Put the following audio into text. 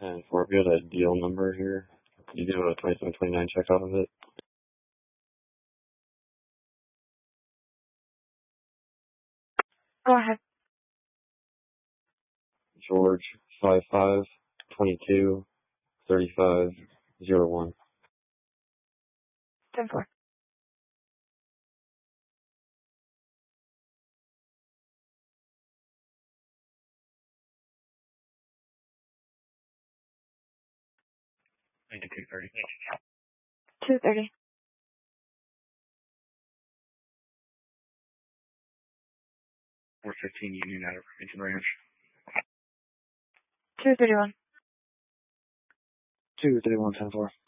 And for we got a deal number here. Could you do a 2729 check off of it? Go ahead. George 55223501. 10-4. I need 230. 230. 415 Union out of Remington Ranch. 231. 231 10-4.